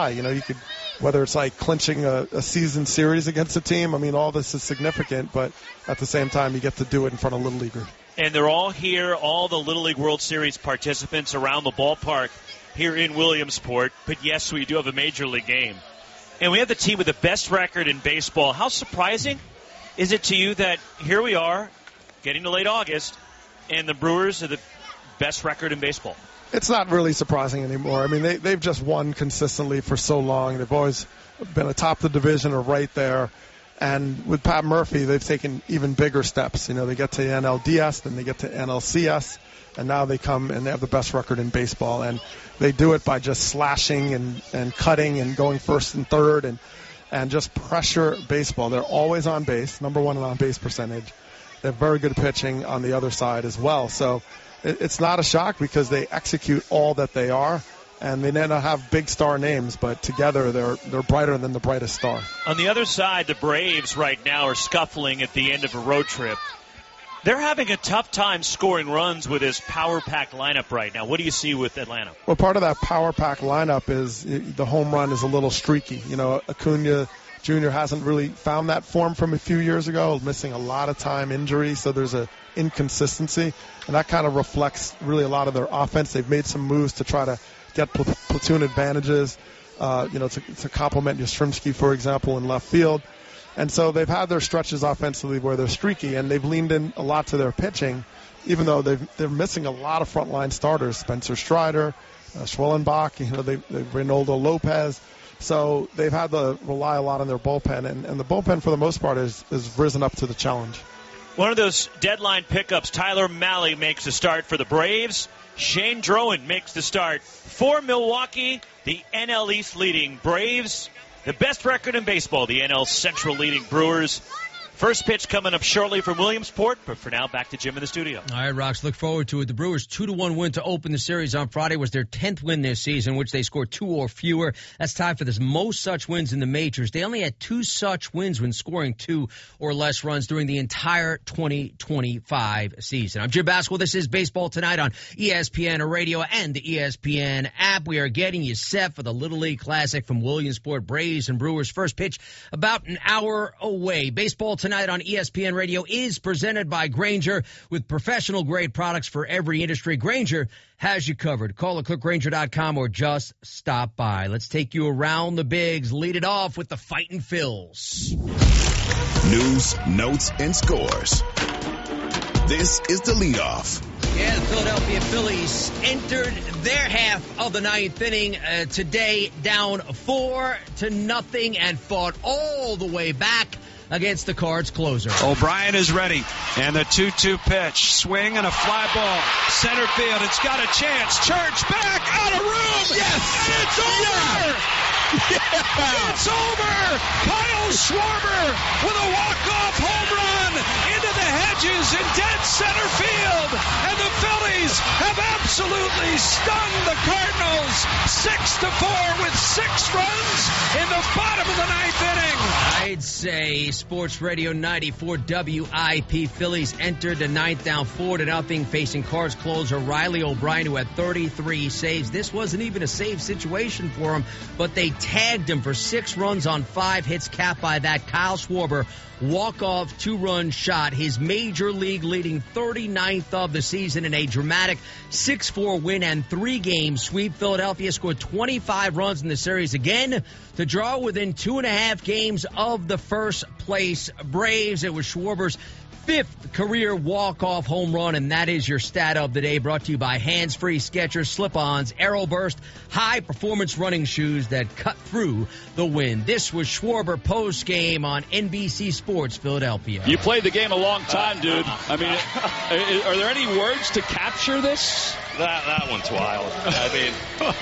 high. You could, whether it's like clinching a season series against a team. I mean, all this is significant, but at the same time, you get to do it in front of Little Leaguers. And they're all here, all the Little League World Series participants around the ballpark here in Williamsport. But, yes, we do have a Major League game. And we have the team with the best record in baseball. How surprising is it to you that here we are, getting to late August, and the Brewers are the best record in baseball? It's not really surprising anymore. I mean, they've just won consistently for so long. They've always been atop the division or right there. And with Pat Murphy, they've taken even bigger steps. They get to NLDS, then they get to NLCS, and now they come and they have the best record in baseball. And they do it by just slashing and cutting and going first and third and just pressure baseball. They're always on base, number one in on-base percentage. They have very good pitching on the other side as well. So it's not a shock because they execute all that they are. And they may not have big star names, but together they're brighter than the brightest star. On the other side, the Braves right now are scuffling at the end of a road trip. They're having a tough time scoring runs with this power pack lineup right now. What do you see with Atlanta? Well, part of that power pack lineup is the home run is a little streaky. Acuna Jr. hasn't really found that form from a few years ago, missing a lot of time, injury, so there's a inconsistency, and that kind of reflects really a lot of their offense. They've made some moves to try to get platoon advantages, to complement Yastrzemski, for example, in left field. And so they've had their stretches offensively where they're streaky, and they've leaned in a lot to their pitching, even though they're missing a lot of frontline starters, Spencer Strider, Schwellenbach, they've Reynaldo Lopez. So they've had to rely a lot on their bullpen, and the bullpen for the most part has risen up to the challenge. One of those deadline pickups, Tyler Mahle makes the start for the Braves. Shane Drowan makes the start for Milwaukee, the NL East leading Braves. The best record in baseball, the NL Central leading Brewers. First pitch coming up shortly from Williamsport, but for now, back to Jim in the studio. All right, Rox, look forward to it. The Brewers' 2-1 win to open the series on Friday was their 10th win this season, which they scored 2 or fewer. That's tied for the most such wins in the majors. They only had 2 such wins when scoring 2 or less runs during the entire 2025 season. I'm Jim Baskel. This is Baseball Tonight on ESPN Radio and the ESPN app. We are getting you set for the Little League Classic from Williamsport. Braves and Brewers first pitch about an hour away. Baseball Tonight on ESPN Radio is presented by Grainger with professional-grade products for every industry. Grainger has you covered. Call or click Grainger.com or just stop by. Let's take you around the bigs. Lead it off with the Fightin' Phils. News, notes, and scores. This is the leadoff. Yeah, the Philadelphia Phillies entered their half of the ninth inning today down 4-0 and fought all the way back against the Cards closer. O'Brien is ready, and the 2-2 pitch. Swing and a fly ball. Center field, it's got a chance. Church back, out of room. Yes! And it's over! Yeah. It's over! Kyle Schwarber with a walk-off home run into the hedges in dead center field. And the Phillies have absolutely stunned the Cardinals 6-4 with 6 runs in the bottom of the ninth inning. I'd say Sports Radio 94 WIP. Phillies entered the ninth down 4-0, facing Cards closer Riley O'Brien, who had 33 saves. This wasn't even a save situation for him, but they tagged him for 6 runs on 5 hits, capped by that Kyle Schwarber walk-off 2-run shot, his major league leading 39th of the season in a dramatic 6-4 win and 3-game sweep. Philadelphia scored 25 runs in the series again to draw within 2.5 games of the first place Braves. It was Schwarber's 5th career walk-off home run, and that is your stat of the day, brought to you by Hands-Free Skechers Slip-Ons Aeroburst, high-performance running shoes that cut through the wind. This was Schwarber post-game on NBC Sports Philadelphia. You played the game a long time, dude. I mean, are there any words to capture this? That one's wild. I mean,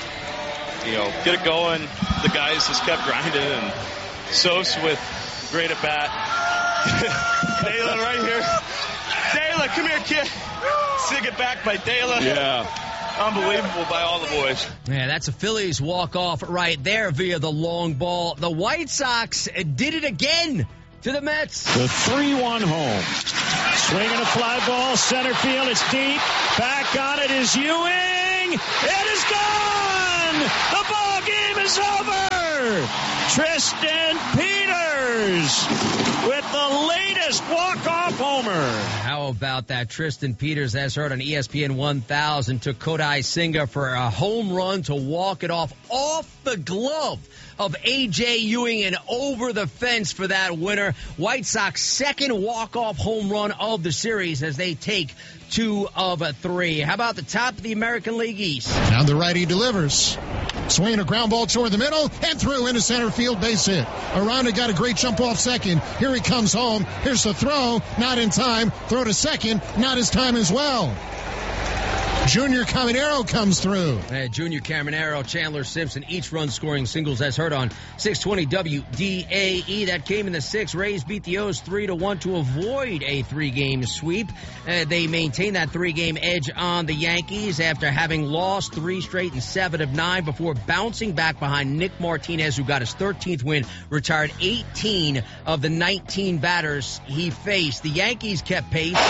get it going. The guys just kept grinding, and Sos with great at bat. Dela right here. Dela, come here, kid. Sig it back by Dela. Yeah. Unbelievable by all the boys. Yeah, that's a Phillies walk-off right there via the long ball. The White Sox did it again to the Mets. The 3-1 home. Swinging a fly ball, center field, it's deep. Back on it is Ewing. It is gone! The ball game is over! hitter, Tristan Peters, with the latest walk-off homer. How about that? Tristan Peters, as heard on ESPN 1000, took Kodai Senga for a home run to walk it off the glove of A.J. Ewing and over the fence for that winner. White Sox second walk-off home run of the series as they take 2 of 3. How about the top of the American League East? Now the righty delivers. Swinging a ground ball toward the middle and through into center field, base hit. Aranda got a great jump off second. Here he comes home. Here's the throw. Not in time. Throw to second. Not his time as well. Junior Caminero comes through. Junior Caminero, Chandler Simpson, each run scoring singles as heard on 620 WDAE. That came in the 6th. Rays beat the O's 3-1 to avoid a 3-game sweep. They maintain that 3-game edge on the Yankees after having lost 3 straight and 7 of 9 before bouncing back behind Nick Martinez, who got his 13th win, retired 18 of the 19 batters he faced. The Yankees kept pace.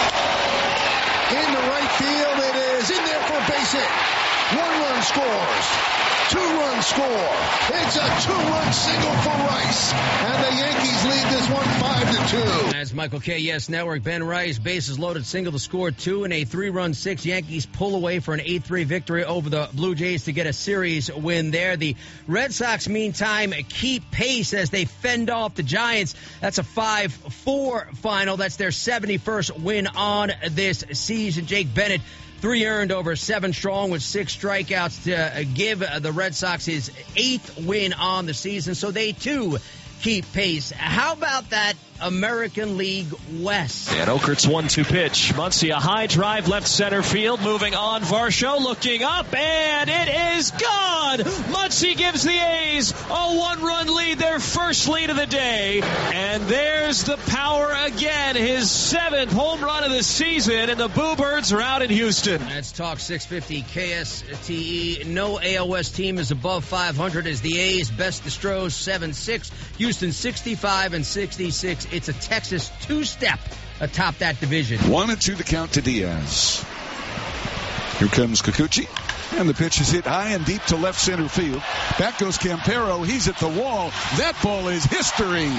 In the right field, it is in there for a base hit. 1 run scores. 2 runs score. It's a 2-run single for Rice. And the Yankees lead this one 5-2. As Michael K. Yes Network, Ben Rice, bases loaded single to score 2 in a 3-run 6. Yankees pull away for an 8-3 victory over the Blue Jays to get a series win there. The Red Sox, meantime, keep pace as they fend off the Giants. That's a 5-4 final. That's their 71st win on this season. Jake Bennett, 3 earned over 7 strong with 6 strikeouts to give the Red Sox his 8th win on the season. So they, too, keep pace. How about that American League West? And Okert's 1-2 pitch. Muncy, a high drive left center field. Moving on, Varsho looking up, and it is gone! Muncy gives the A's a 1-run lead, their first lead of the day. And there's the power again, his 7th home run of the season, and the Boo Birds are out in Houston. That's Talk 650 KSTE. No AOS team is above 500 as the A's. Best of Stros 7-6. Houston 65 and 66. It's a Texas 2-step atop that division. 1-2 the count to Diaz. Here comes Kikuchi. And the pitch is hit high and deep to left center field. Back goes Campero. He's at the wall. That ball is history.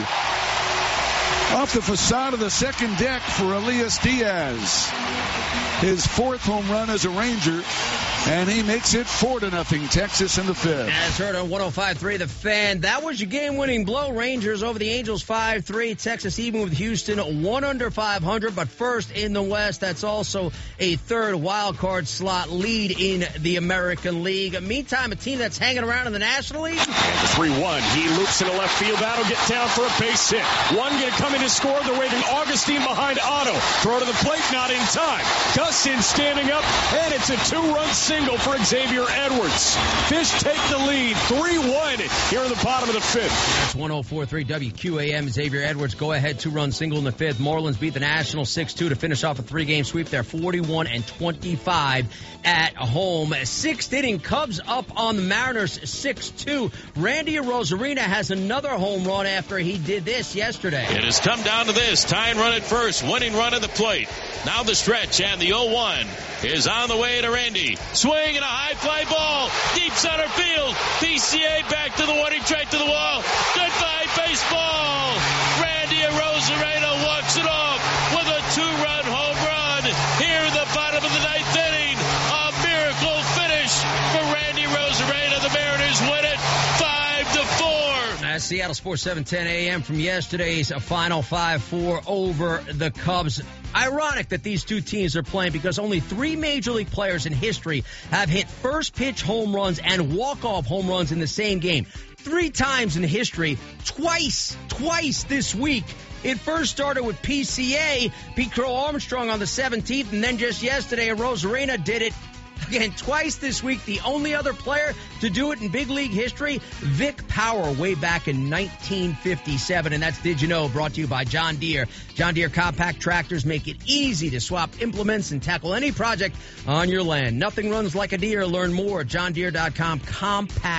Off the facade of the second deck for Elias Diaz. His 4th home run as a Ranger. And he makes it 4-0 Texas in the 5th. As heard on 105.3 The Fan, that was your game-winning blow. Rangers over the Angels 5-3. Texas even with Houston 1 under 500, but first in the West. That's also a 3rd wild card slot lead in the American League. Meantime, a team that's hanging around in the National League. And the 3-1. He loops into left field. That'll get down for a base hit. One going to come in to score. They're waiting Augustine behind Otto. Throw to the plate, not in time. Gustin standing up, and it's a 2-run single for Xavier Edwards. Fish take the lead, 3-1 here in the bottom of the 5th. That's 104.3 WQAM. Xavier Edwards go-ahead 2-run single in the 5th. Marlins beat the Nationals 6-2 to finish off a 3-game sweep. They're 41 and 25 at home. 6th inning, Cubs up on the Mariners 6-2. Randy Arozarena has another home run after he did this yesterday. It has come down to this. Tying run at first, winning run at the plate. Now the stretch, and the 0-1 is on the way to Randy. Swing and a high fly ball. Deep center field. PCA back to the 1. He tried to the wall. Goodbye, baseball. Randy Arozarena walks it off with a 2-run home run here in the bottom of the 9th inning. A miracle finish for Randy Arozarena. The Mariners win it 5-4. Seattle Sports 710 AM from yesterday's final 5-4 over the Cubs. Ironic that these two teams are playing because only 3 Major League players in history have hit first pitch home runs and walk-off home runs in the same game. 3 times in history, twice this week. It first started with PCA, Pete Crow Armstrong on the 17th, and then just yesterday, Arozarena did it again twice this week. The only other player to do it in big league history, Vic Power, way back in 1957. And that's Did You Know, brought to you by John Deere. John Deere compact tractors make it easy to swap implements and tackle any project on your land. Nothing runs like a Deere. Learn more at johndeere.com. Compact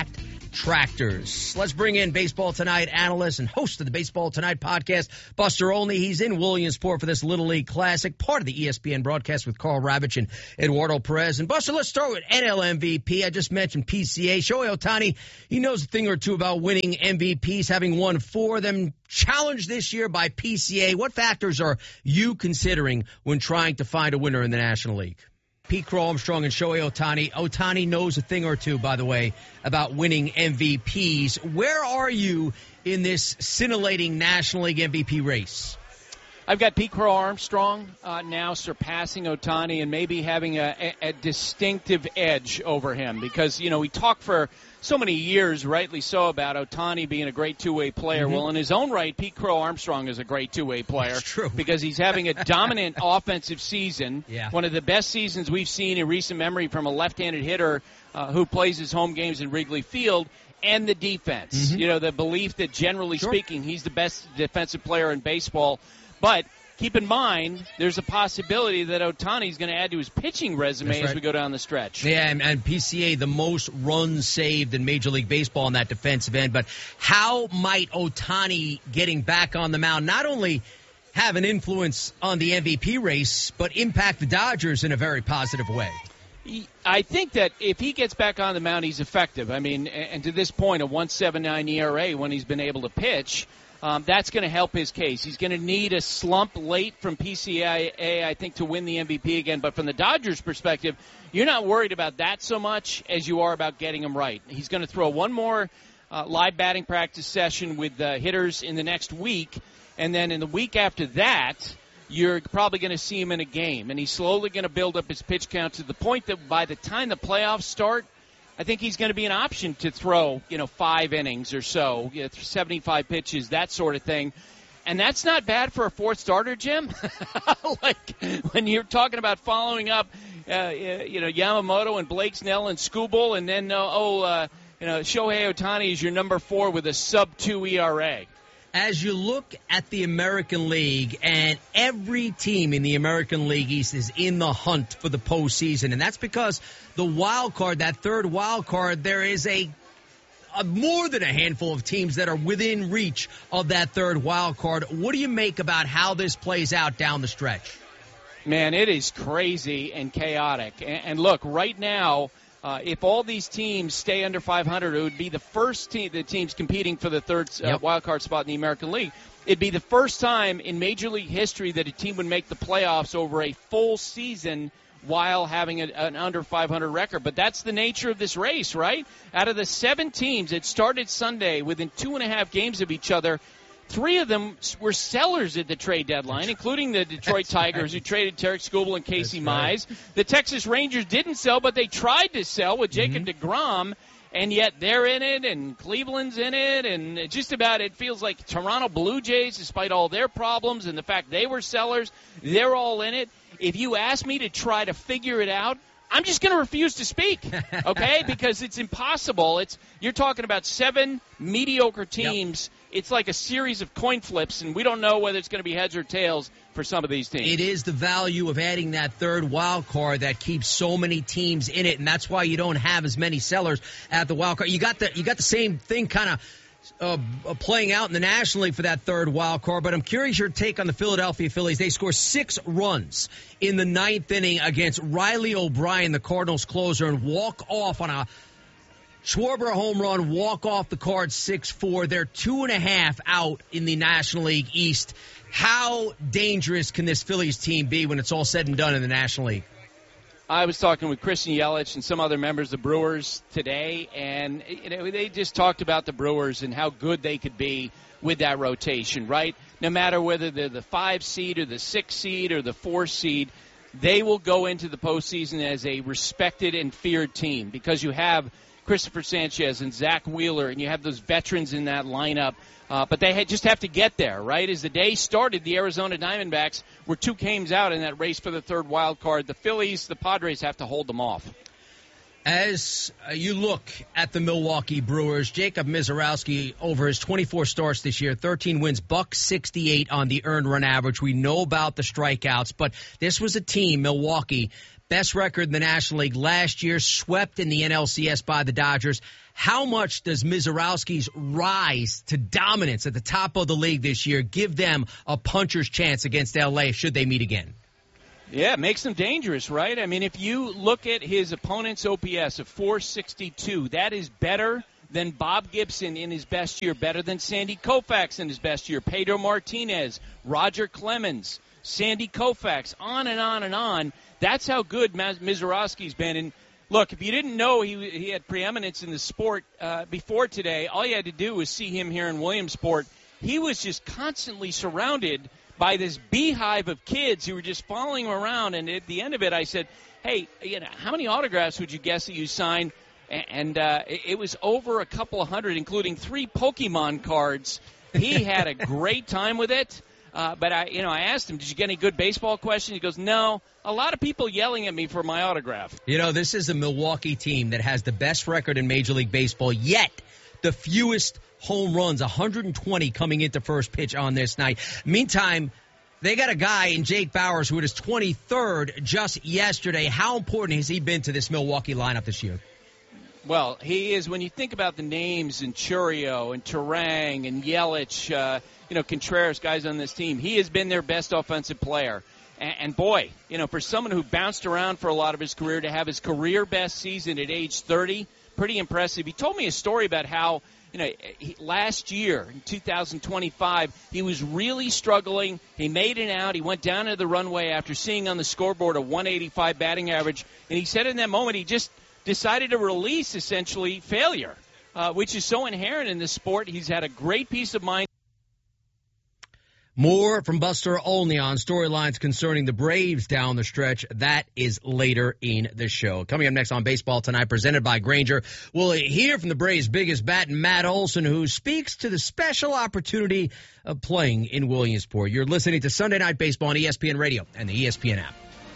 Tractors. Let's bring in Baseball Tonight analyst and host of the Baseball Tonight podcast, Buster Olney. He's in Williamsport for this Little League Classic, part of the ESPN broadcast with Carl Ravitch and Eduardo Perez. And Buster, let's start with NL MVP. I just mentioned PCA. Shohei Ohtani, he knows a thing or two about winning MVPs, having won 4 of them. Challenged this year by PCA. What factors are you considering when trying to find a winner in the National League? Pete Crow Armstrong and Shohei Ohtani. Ohtani knows a thing or two, by the way, about winning MVPs. Where are you in this scintillating National League MVP race? I've got Pete Crow Armstrong now surpassing Ohtani and maybe having a distinctive edge over him because, we talked for so many years, rightly so, about Ohtani being a great two-way player. Mm-hmm. Well, in his own right, Pete Crow Armstrong is a great two-way player. That's true. Because he's having a dominant offensive season, one of the best seasons we've seen in recent memory from a left-handed hitter who plays his home games in Wrigley Field, and the defense. Mm-hmm. The belief that, generally speaking, he's the best defensive player in baseball. But keep in mind, there's a possibility that Ohtani's going to add to his pitching resume as we go down the stretch. Yeah, and PCA, the most runs saved in Major League Baseball on that defensive end. But how might Ohtani getting back on the mound not only have an influence on the MVP race, but impact the Dodgers in a very positive way? I think that if he gets back on the mound, he's effective. I mean, and to this point, a 1.79 ERA when he's been able to pitch, that's going to help his case. He's going to need a slump late from PCA, I think, to win the MVP again. But from the Dodgers' perspective, you're not worried about that so much as you are about getting him right. He's going to throw one more live batting practice session with hitters in the next week, and then in the week after that, you're probably going to see him in a game. And he's slowly going to build up his pitch count to the point that by the time the playoffs start, I think he's going to be an option to throw, 5 innings or so, 75 pitches, that sort of thing. And that's not bad for a fourth starter, Jim. Like when you're talking about following up, Yamamoto and Blake Snell and Skubal, and then, Shohei Ohtani is your number 4 with a sub-2 ERA. As you look at the American League, and every team in the American League East is in the hunt for the postseason, and that's because the wild card, that third wild card, there is a more than a handful of teams that are within reach of that third wild card. What do you make about how this plays out down the stretch? Man, it is crazy and chaotic. And look, right now, if all these teams stay under 500, it would be the first the teams competing for the third wild card spot in the American League. It'd be the first time in Major League history that a team would make the playoffs over a full season while having an under 500 record. But that's the nature of this race, right? Out of the 7 teams that started Sunday within 2.5 games of each other, 3 of them were sellers at the trade deadline, including the Detroit Tigers, who traded Tarek Skubal and Casey Mize. The Texas Rangers didn't sell, but they tried to sell with Jacob deGrom, and yet they're in it, and Cleveland's in it, and just about it feels like Toronto Blue Jays, despite all their problems and the fact they were sellers, they're all in it. If you ask me to try to figure it out, I'm just going to refuse to speak, okay? Because it's impossible. You're talking about 7 mediocre teams. Yep. It's like a series of coin flips, and we don't know whether it's going to be heads or tails for some of these teams. It is the value of adding that third wild card that keeps so many teams in it, and that's why you don't have as many sellers at the wild card. You got the same thing kind of playing out in the National League for that third wild card, but I'm curious your take on the Philadelphia Phillies. They score 6 runs in the 9th inning against Riley O'Brien, the Cardinals closer, and walk off on a Schwarber home run, walk off the card 6-4. They're 2.5 out in the National League East. How dangerous can this Phillies team be when it's all said and done in the National League? I was talking with Christian Yelich and some other members of the Brewers today, and they just talked about the Brewers and how good they could be with that rotation, right? No matter whether they're the 5 seed or the 6 seed or the 4 seed, they will go into the postseason as a respected and feared team because you have Christopher Sanchez and Zach Wheeler, and you have those veterans in that lineup. But they just have to get there, right? As the day started, the Arizona Diamondbacks were 2 games out in that race for the third wild card. The Phillies, the Padres have to hold them off. As you look at the Milwaukee Brewers, Jacob Misiorowski, over his 24 starts this year, 13 wins, .168 on the earned run average. We know about the strikeouts, but this was a team, Milwaukee, best record in the National League last year, swept in the NLCS by the Dodgers. How much does Mizorowski's rise to dominance at the top of the league this year give them a puncher's chance against L.A. should they meet again? Yeah, it makes them dangerous, right? I mean, if you look at his opponent's OPS of 462, that is better than Bob Gibson in his best year, better than Sandy Koufax in his best year, Pedro Martinez, Roger Clemens, Sandy Koufax, on and on and on. That's how good Mizorowski's been. And look, if you didn't know he had preeminence in the sport before today, all you had to do was see him here in Williamsport. He was just constantly surrounded by this beehive of kids who were just following him around. And at the end of it, I said, hey, how many autographs would you guess that you signed? And it was over a couple of hundred, including 3 Pokemon cards. He had a great time with it. But I asked him, did you get any good baseball questions? He goes, no. A lot of people yelling at me for my autograph. This is a Milwaukee team that has the best record in Major League Baseball, yet the fewest home runs, 120 coming into first pitch on this night. Meantime, they got a guy in Jake Bauers who hit his 23rd just yesterday. How important has he been to this Milwaukee lineup this year? Well, he is. When you think about the names in Churio and Turang and Yelich, Contreras, guys on this team, he has been their best offensive player. And boy, for someone who bounced around for a lot of his career to have his career best season at age 30, pretty impressive. He told me a story about how, last year in 2025, he was really struggling. He made it out. He went down to the runway after seeing on the scoreboard a 185 batting average. And he said in that moment he just decided to release, essentially, failure, which is so inherent in this sport. He's had a great peace of mind. More from Buster Olney on storylines concerning the Braves down the stretch. That is later in the show. Coming up next on Baseball Tonight, presented by Grainger, we'll hear from the Braves' biggest bat, Matt Olson, who speaks to the special opportunity of playing in Williamsport. You're listening to Sunday Night Baseball on ESPN Radio and the ESPN app.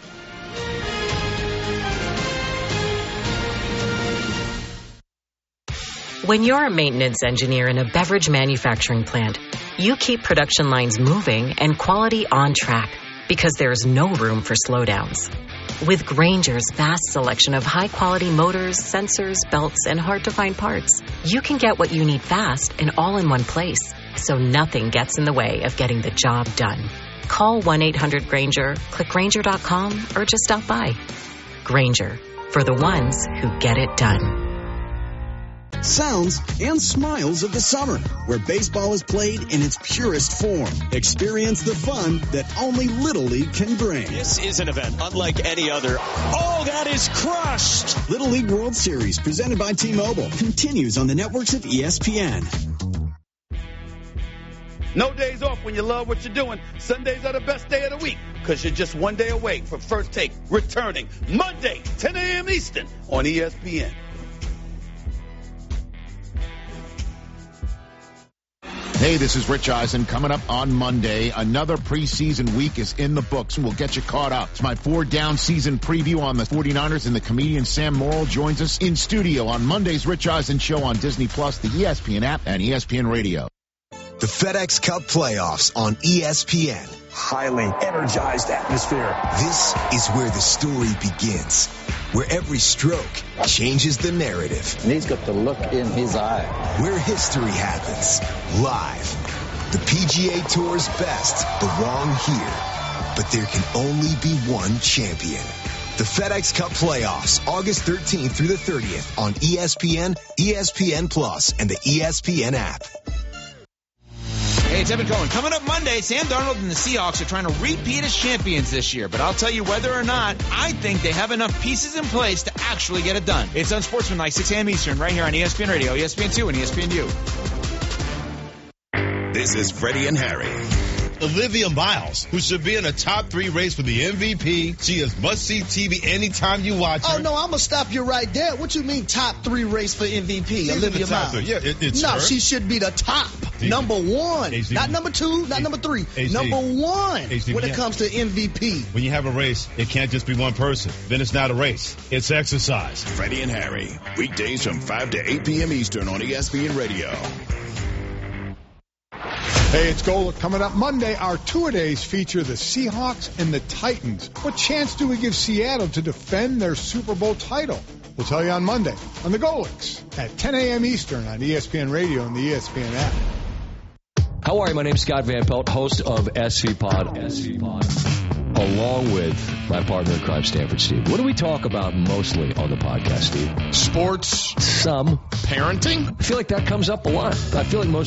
When you're a maintenance engineer in a beverage manufacturing plant, you keep production lines moving and quality on track because there's no room for slowdowns. With Grainger's vast selection of high-quality motors, sensors, belts, and hard-to-find parts, you can get what you need fast and all in one place, so nothing gets in the way of getting the job done. Call 1-800-GRAINGER, click Grainger.com, or just stop by. Grainger, for the ones who get it done. Sounds and smiles of the summer, where baseball is played in its purest form. Experience the fun that only Little League can bring. This is an event unlike any other. Oh, that is crushed! Little League World Series, presented by T-Mobile, continues on the networks of ESPN. No days off when you love what you're doing. Sundays are the best day of the week because you're just one day away from First Take, returning Monday, 10 a.m. Eastern on ESPN. Hey, this is Rich Eisen. Coming up on Monday, another preseason week is in the books, and we'll get you caught up. It's my 4-down season preview on the 49ers, and the comedian Sam Morrill joins us in studio on Monday's Rich Eisen Show on Disney+, the ESPN app, and ESPN Radio. The FedEx Cup playoffs on ESPN. Highly energized atmosphere. This is where the story begins, where every stroke changes the narrative. And he's got the look in his eye. Where history happens, live. The PGA Tour's best belong here, but there can only be one champion. The FedEx Cup playoffs, August 13th through the 30th on ESPN, ESPN+, and the ESPN app. Hey, it's Evan Cohen. Coming up Monday, Sam Darnold and the Seahawks are trying to repeat as champions this year. But I'll tell you whether or not, I think they have enough pieces in place to actually get it done. It's Unsportsmanlike, 6 a.m. Eastern, right here on ESPN Radio, ESPN2, and ESPNU. This is Freddie and Harry. Olivia Miles, who should be in a top 3 race for the MVP. She is must-see TV anytime you watch her. Oh, no, I'm going to stop you right there. What you mean top 3 race for MVP, She's Olivia Miles? Yeah, it's no, her. she should be the top. Number 1. Not number 2, not number 3. Number 1 when it comes to MVP. When you have a race, it can't just be one person. Then it's not a race. It's exercise. Freddie and Harry, weekdays from 5 to 8 p.m. Eastern on ESPN Radio. Hey, it's Golic. Coming up Monday, our two-a-days feature the Seahawks and the Titans. What chance do we give Seattle to defend their Super Bowl title? We'll tell you on Monday on the Golics at 10 a.m. Eastern on ESPN Radio and the ESPN app. How are you? My name's Scott Van Pelt, host of SC Pod. Along with my partner in crime, Stanford Steve. What do we talk about mostly on the podcast, Steve? Sports. Some. Parenting. I feel like that comes up a lot. I feel like most